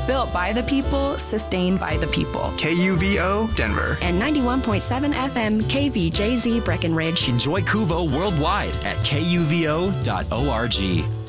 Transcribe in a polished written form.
Built by the people, sustained by the people. KUVO Denver. And 91.7 FM KVJZ Breckenridge. Enjoy Kuvo worldwide at kuvo.org.